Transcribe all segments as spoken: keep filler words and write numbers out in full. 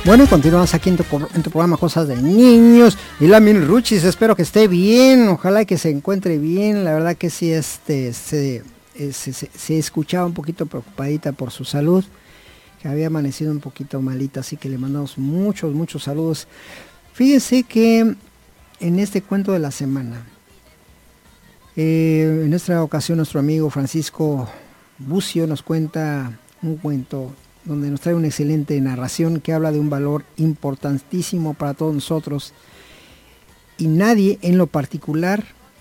Bueno, y continuamos aquí en tu, en tu programa Cosas de Niños. Y la Mil Ruchis, espero que esté bien, ojalá que se encuentre bien. La verdad que sí, este, se, se, se, se escuchaba un poquito preocupadita por su salud, que había amanecido un poquito malita, así que le mandamos muchos, muchos saludos. Fíjense que en este cuento de la semana, eh, en esta ocasión nuestro amigo Francisco Bucio nos cuenta un cuento donde nos trae una excelente narración que habla de un valor importantísimo para todos nosotros, y nadie en lo particular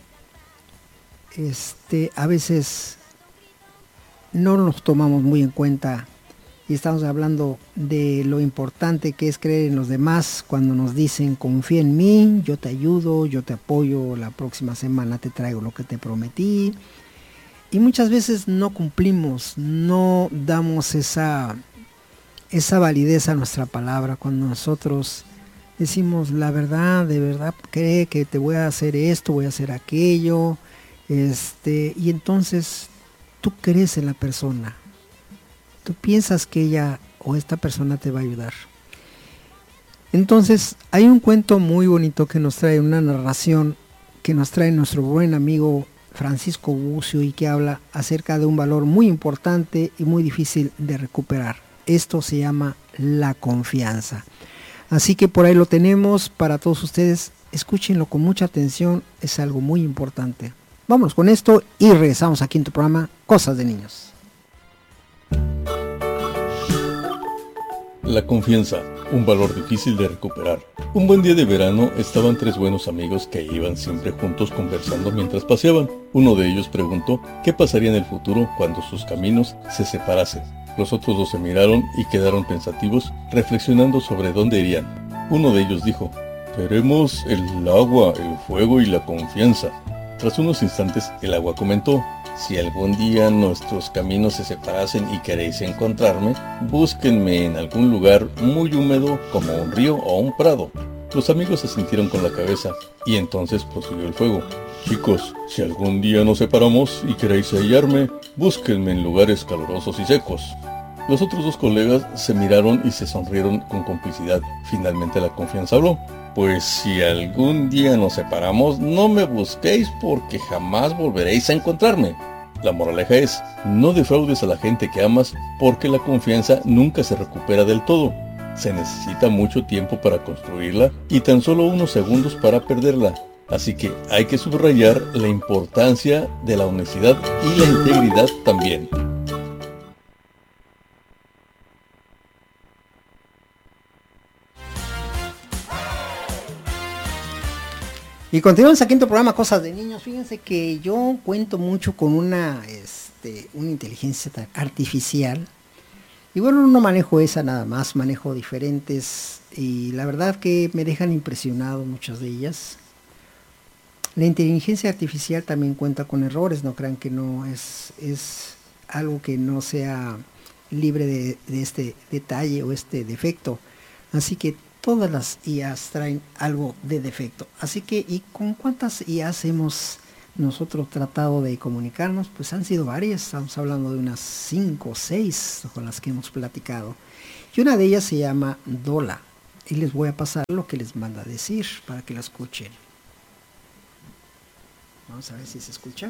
este, a veces no nos tomamos muy en cuenta, y estamos hablando de lo importante que es creer en los demás cuando nos dicen confía en mí, yo te ayudo, yo te apoyo, la próxima semana te traigo lo que te prometí. Y muchas veces no cumplimos, no damos esa, esa validez a nuestra palabra cuando nosotros decimos la verdad, de verdad cree que te voy a hacer esto, voy a hacer aquello, este, y entonces tú crees en la persona, tú piensas que ella o esta persona te va a ayudar. Entonces hay un cuento muy bonito que nos trae una narración que nos trae nuestro buen amigo Francisco Bucio, y que habla acerca de un valor muy importante y muy difícil de recuperar. Esto se llama la confianza. Así que por ahí lo tenemos para todos ustedes. Escúchenlo con mucha atención, es algo muy importante. Vámonos con esto y regresamos aquí en tu programa Cosas de Niños. La confianza, un valor difícil de recuperar. Un buen día de verano estaban tres buenos amigos que iban siempre juntos conversando mientras paseaban. Uno de ellos preguntó qué pasaría en el futuro cuando sus caminos se separasen. Los otros dos se miraron y quedaron pensativos, reflexionando sobre dónde irían. Uno de ellos dijo: «Queremos el agua, el fuego y la confianza». Tras unos instantes, el agua comentó: «Si algún día nuestros caminos se separasen y queréis encontrarme, búsquenme en algún lugar muy húmedo como un río o un prado». Los amigos asintieron con la cabeza, y entonces prosiguió el fuego: «Chicos, si algún día nos separamos y queréis hallarme, búsquenme en lugares calurosos y secos». Los otros dos colegas se miraron y se sonrieron con complicidad. Finalmente la confianza habló: «Pues si algún día nos separamos, no me busquéis porque jamás volveréis a encontrarme». La moraleja es: no defraudes a la gente que amas, porque la confianza nunca se recupera del todo. Se necesita mucho tiempo para construirla y tan solo unos segundos para perderla. Así que hay que subrayar la importancia de la honestidad y la integridad también. Y continuamos aquí en tu programa Cosas de Niños. Fíjense que yo cuento mucho con una, este, una inteligencia artificial. Y bueno, no manejo esa nada más, manejo diferentes. Y la verdad que me dejan impresionado muchas de ellas. La inteligencia artificial también cuenta con errores, no crean que no es, es algo que no sea libre de, de este detalle o este defecto. Así que todas las I As traen algo de defecto. Así que, ¿y con cuántas I As hemos nosotros tratado de comunicarnos? Pues han sido varias, estamos hablando de unas cinco o seis con las que hemos platicado. Y una de ellas se llama Dola. Y les voy a pasar lo que les manda a decir para que la escuchen. Vamos a ver si se escucha.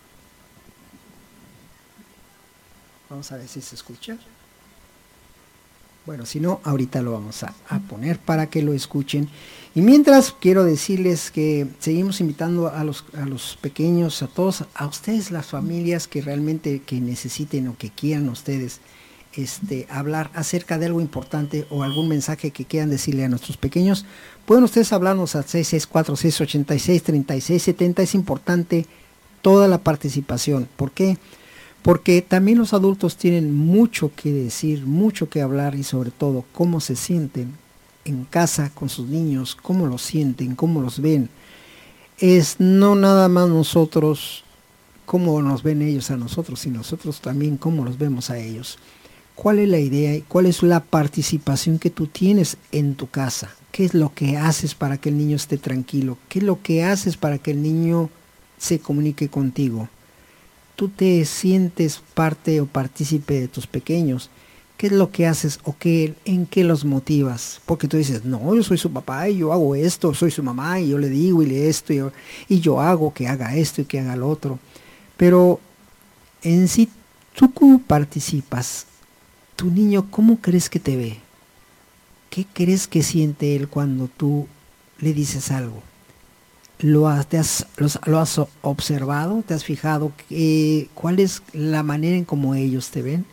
Vamos a ver si se escucha. Bueno, si no, ahorita lo vamos a, a poner para que lo escuchen. Y mientras, quiero decirles que seguimos invitando a los, a los pequeños, a todos, a ustedes, las familias que realmente que necesiten o que quieran ustedes este, hablar acerca de algo importante o algún mensaje que quieran decirle a nuestros pequeños. Pueden ustedes hablarnos al seis seis cuatro, seis ocho seis, tres seis siete cero. Es importante toda la participación. ¿Por qué? Porque también los adultos tienen mucho que decir, mucho que hablar, y sobre todo cómo se sienten en casa con sus niños, cómo los sienten, cómo los ven. Es no nada más nosotros, cómo nos ven ellos a nosotros, sino nosotros también cómo los vemos a ellos. ¿Cuál es la idea y cuál es la participación que tú tienes en tu casa? ¿Qué es lo que haces para que el niño esté tranquilo? ¿Qué es lo que haces para que el niño se comunique contigo? Tú te sientes parte o partícipe de tus pequeños. ¿Qué es lo que haces o qué, en qué los motivas? Porque tú dices, no, yo soy su papá y yo hago esto, soy su mamá y yo le digo y le esto y yo, y yo hago que haga esto y que haga lo otro. Pero en sí, ¿tú cómo participas? ¿Tu niño cómo crees que te ve? ¿Qué crees que siente él cuando tú le dices algo? ¿Lo has, te has, los, ¿Lo has observado? ¿Te has fijado que, cuál es la manera en cómo ellos te ven?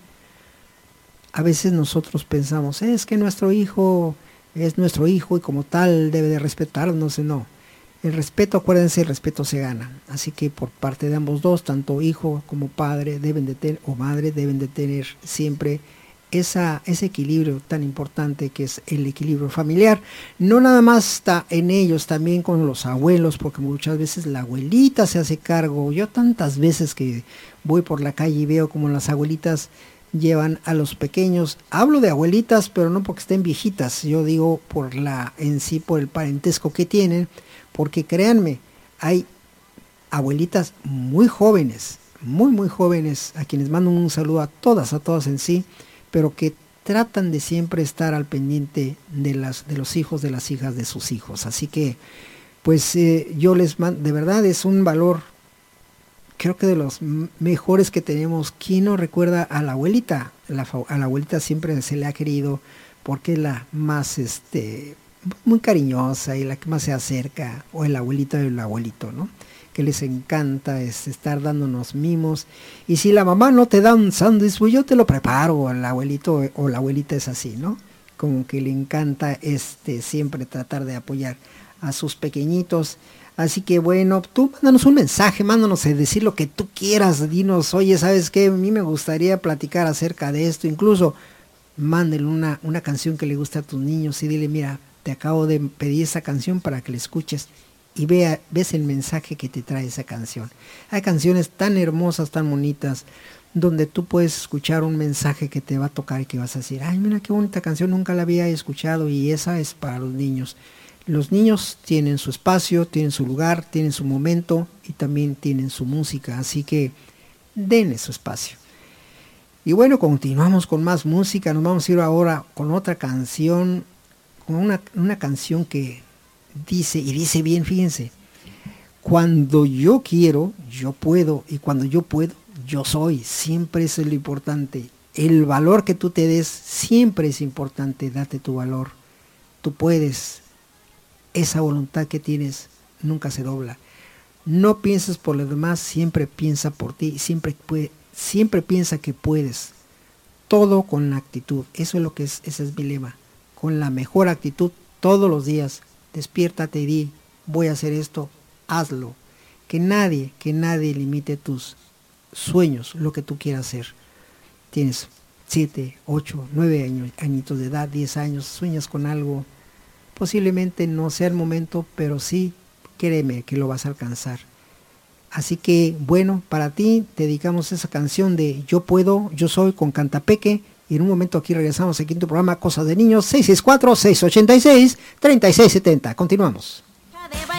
A veces nosotros pensamos, es que nuestro hijo es nuestro hijo y como tal debe de respetarnos. No, el respeto, acuérdense, el respeto se gana. Así que por parte de ambos dos, tanto hijo como padre deben de tener, o madre deben de tener siempre esa, ese equilibrio tan importante que es el equilibrio familiar. No nada más está en ellos, también con los abuelos, porque muchas veces la abuelita se hace cargo. Yo tantas veces que voy por la calle y veo como las abuelitas llevan a los pequeños, hablo de abuelitas, pero no porque estén viejitas, yo digo por la en sí, por el parentesco que tienen, porque créanme, hay abuelitas muy jóvenes, muy muy jóvenes, a quienes mando un saludo a todas, a todas en sí, pero que tratan de siempre estar al pendiente de las de los hijos, de las hijas de sus hijos. Así que, pues eh, yo les mando, de verdad es un valor, creo que de los mejores que tenemos. ¿Quién no recuerda a la abuelita? La, a la abuelita siempre se le ha querido porque es la más, este, muy cariñosa y la que más se acerca, o el abuelito y el abuelito, ¿no? Que les encanta es estar dándonos mimos. Y si la mamá no te da un sándwich, pues yo te lo preparo. El abuelito o la abuelita es así, ¿no? Como que le encanta este siempre tratar de apoyar a sus pequeñitos. Así que bueno, tú mándanos un mensaje, mándanos a decir lo que tú quieras, dinos, oye, ¿sabes qué? A mí me gustaría platicar acerca de esto, incluso mándale una, una canción que le guste a tus niños y dile, mira, te acabo de pedir esa canción para que la escuches y vea, ves el mensaje que te trae esa canción. Hay canciones tan hermosas, tan bonitas, donde tú puedes escuchar un mensaje que te va a tocar y que vas a decir, ay, mira qué bonita canción, nunca la había escuchado, y esa es para los niños. Los niños tienen su espacio, tienen su lugar, tienen su momento y también tienen su música, así que denle su espacio. Y bueno, continuamos con más música, nos vamos a ir ahora con otra canción, con una, una canción que dice, y dice bien, fíjense, cuando yo quiero, yo puedo, y cuando yo puedo, yo soy. Siempre eso es lo importante. El valor que tú te des siempre es importante, date tu valor. Tú puedes. Esa voluntad que tienes nunca se dobla. No pienses por los demás, siempre piensa por ti, siempre, puede, siempre piensa que puedes. Todo con la actitud, eso es lo que es, ese es mi lema. Con la mejor actitud todos los días, despiértate y di, voy a hacer esto, hazlo. Que nadie, que nadie limite tus sueños, lo que tú quieras hacer. Tienes siete, ocho, nueve años, añitos de edad, diez años, sueñas con algo. Posiblemente no sea el momento, pero sí, créeme que lo vas a alcanzar. Así que, bueno, para ti te dedicamos esa canción de Yo Puedo, Yo Soy con Cantapeque. Y en un momento aquí regresamos aquí en tu programa Cosas de Niños, seis seis cuatro, seis ocho seis, tres seis siete cero. Continuamos.